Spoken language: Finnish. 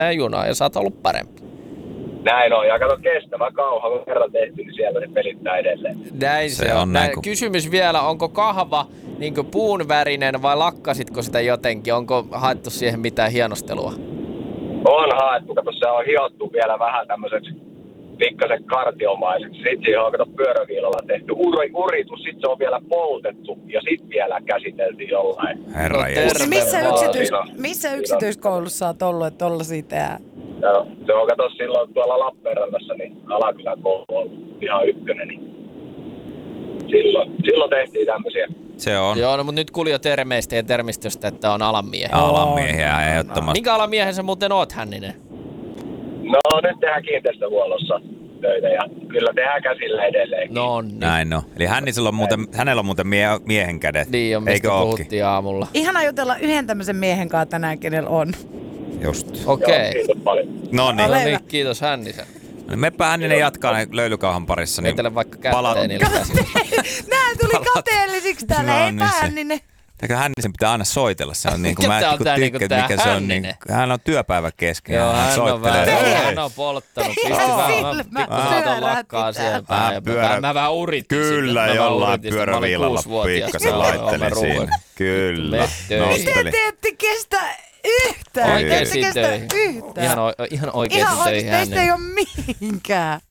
junaan ja sä oot ollut parempi. Näin on, ja kato kestävä kauha, kun kerran tehty, niin siellä se pelittää edelleen. Näin se on. Kysymys vielä, onko kahva niin puun värinen vai lakkasitko sitä jotenkin? Onko haettu siihen mitään hienostelua? On haettu, kato se on hiottu vielä vähän tämmöiseksi pikkasen kartiomaiseksi. Sitten siihen on kato pyöräviilalla tehty uritus, sitten se on vielä poltettu ja sitten vielä käsiteltiin jollain. Herra missä yksityiskoulussa olet ollut, että tollasia tehdään? No, se on kato silloin tuolla Lappeenrannassa, niin Alakylän koulu on ollut ihan ykkönen, niin silloin tehtiin tämmöisiä. Se on. Joo, no, mutta nyt kuuli jo termeistä termistöstä, että on alamiehiä. Alamiehiä ehdottomasti. Minkä alamiehen sä muuten oot, Hänninen? No nyt tehdään kiinteistöhuollossa töitä ja kyllä tehdään käsillä edelleen. No niin. Näin on. Eli hänellä on muuten miehen kädet. Niin on, mistä puhuttiin aamulla. Ihana jutella yhden tämmöisen miehen kanssa tänään, kenellä on. Just. Okei. Kiitos paljon. No niin, kiitos Hännisen. Meppä Hänninen jatkaa löylykauhan parissa. Niin vetele vaikka kätteen niillä käsillä. Nää tuli kateellisiksi täällä, No, eipä Hänninen. Eikö Hännisen pitää aina soitella? Se on niinku, mä tykkään, mikä se on. Niin, hän on työpäivä kesken. Joo, hän soittelee. Hän on polttanut. Pisti vähän pikkusen lakkaa siihen päin. Mä vähän urittin. Kyllä, jollain pyöräviilalla pikkasen laittelin siinä. Kyllä. Miten te ette kestä yhtään? Oikeisiin töihin. Ihan oikeisiin töihin. Ihan oikeasti, teistä ei ole mihinkään.